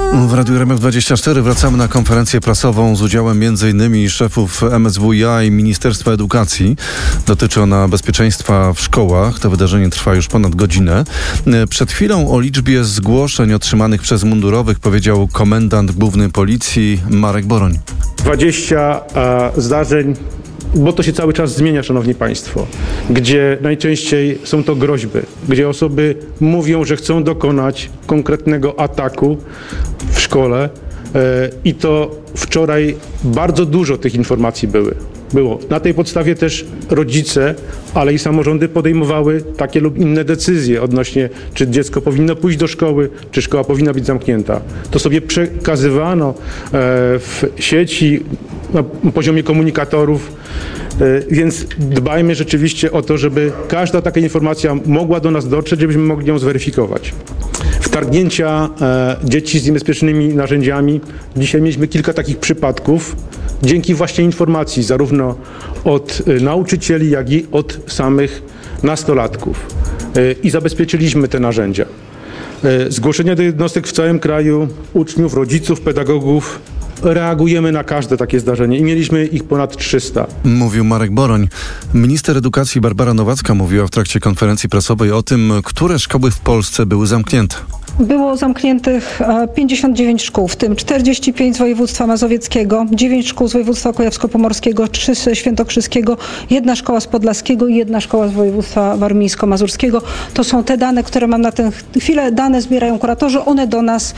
W Radiu RMF24 wracamy na konferencję prasową z udziałem m.in. szefów MSWiA i Ministerstwa Edukacji. Dotyczy ona bezpieczeństwa w szkołach. To wydarzenie trwa już ponad godzinę. Przed chwilą o liczbie zgłoszeń otrzymanych przez mundurowych powiedział komendant główny policji Marek Boroń. 20 zdarzeń, bo to się cały czas zmienia, szanowni państwo, gdzie najczęściej są to groźby, gdzie osoby mówią, że chcą dokonać konkretnego ataku w szkole i to wczoraj bardzo dużo tych informacji było. Na tej podstawie też rodzice, ale i samorządy podejmowały takie lub inne decyzje odnośnie, czy dziecko powinno pójść do szkoły, czy szkoła powinna być zamknięta. To sobie przekazywano w sieci na poziomie komunikatorów, więc dbajmy rzeczywiście o to, żeby każda taka informacja mogła do nas dotrzeć, żebyśmy mogli ją zweryfikować. Wtargnięcia dzieci z niebezpiecznymi narzędziami. Dzisiaj mieliśmy kilka takich przypadków dzięki właśnie informacji zarówno od nauczycieli, jak i od samych nastolatków. I zabezpieczyliśmy te narzędzia. Zgłoszenia do jednostek w całym kraju, uczniów, rodziców, pedagogów. Reagujemy na każde takie zdarzenie i mieliśmy ich ponad 300. Mówił Marek Boroń. Minister edukacji Barbara Nowacka mówiła w trakcie konferencji prasowej o tym, które szkoły w Polsce były zamknięte. Było zamkniętych 59 szkół, w tym 45 z województwa mazowieckiego, 9 szkół z województwa kujawsko-pomorskiego, 3 z świętokrzyskiego, 1 szkoła z podlaskiego i 1 szkoła z województwa warmińsko-mazurskiego. To są te dane, które mam na tę chwilę. Dane zbierają kuratorzy, one do nas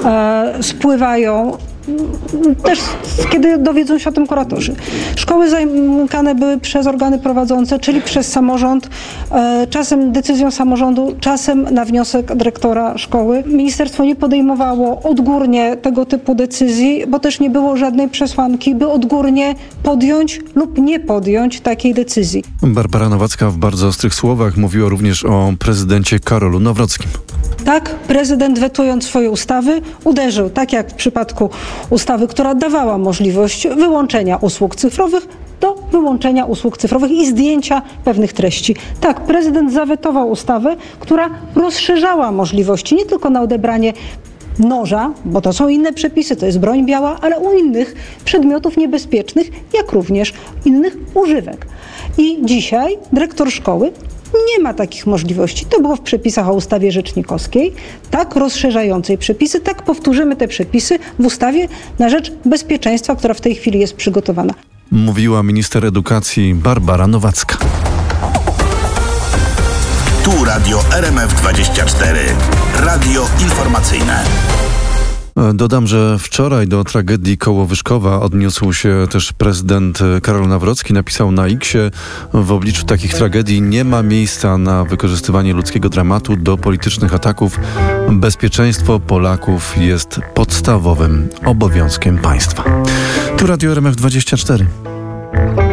spływają. Też kiedy dowiedzą się o tym kuratorzy. Szkoły zamykane były przez organy prowadzące, czyli przez samorząd, czasem decyzją samorządu, czasem na wniosek dyrektora szkoły. Ministerstwo nie podejmowało odgórnie tego typu decyzji, bo też nie było żadnej przesłanki, by odgórnie podjąć lub nie podjąć takiej decyzji. Barbara Nowacka w bardzo ostrych słowach mówiła również o prezydencie Karolu Nawrockim. Tak, prezydent wetując swoje ustawy uderzył, tak jak w przypadku ustawy, która dawała możliwość wyłączenia usług cyfrowych, do wyłączenia usług cyfrowych i zdjęcia pewnych treści. Tak, prezydent zawetował ustawę, która rozszerzała możliwości nie tylko na odebranie noża, bo to są inne przepisy, to jest broń biała, ale u innych przedmiotów niebezpiecznych, jak również innych używek. I dzisiaj dyrektor szkoły nie ma takich możliwości. To było w przepisach o ustawie rzecznikowskiej, tak rozszerzającej przepisy, tak powtórzymy te przepisy w ustawie na rzecz bezpieczeństwa, która w tej chwili jest przygotowana. Mówiła minister edukacji Barbara Nowacka. Tu Radio RMF24. Radio informacyjne. Dodam, że wczoraj do tragedii Kołowyżkowa odniósł się też prezydent Karol Nawrocki. Napisał na X-ie: w obliczu takich tragedii nie ma miejsca na wykorzystywanie ludzkiego dramatu do politycznych ataków. Bezpieczeństwo Polaków jest podstawowym obowiązkiem państwa. Tu Radio RMF24.